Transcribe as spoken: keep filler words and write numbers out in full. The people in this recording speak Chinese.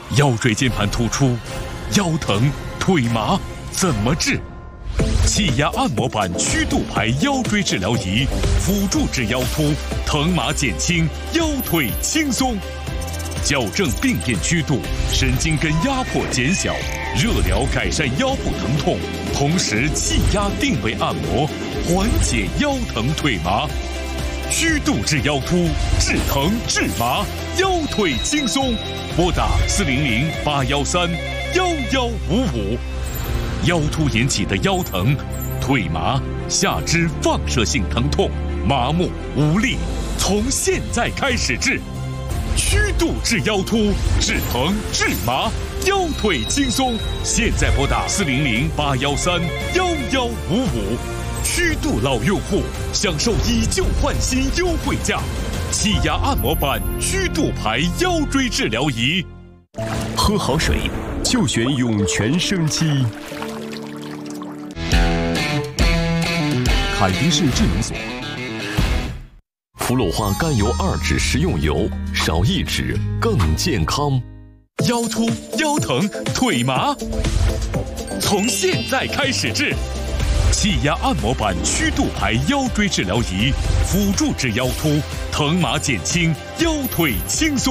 腰椎间盘突出、腰疼、腿麻怎么治？气压按摩板曲度排腰椎治疗仪，辅助治腰突，疼麻减轻，腰腿轻松。矫正病变曲度，神经根压迫减小，热疗改善腰部疼痛，同时气压定位按摩，缓解腰疼腿麻。曲度治腰突，治疼治麻，腰腿轻松。拨打四零零八幺三幺幺五五。腰突引起的腰疼、腿麻、下肢放射性疼痛、麻木无力，从现在开始治。曲度治腰突，治疼治麻，腰腿轻松。现在拨打四零零八幺三幺幺五五。曲度老用户享受以旧换新优惠价，气压按摩板曲度排腰椎治疗仪。 喝好水就选涌泉生机。凯迪氏智能锁。氟鲁化甘油二酯食用油，少一酯更健康。 腰突、腰疼、腿麻，从现在开始治。气压按摩板曲度排腰椎治疗仪，辅助治腰突，疼麻减轻，腰腿轻松。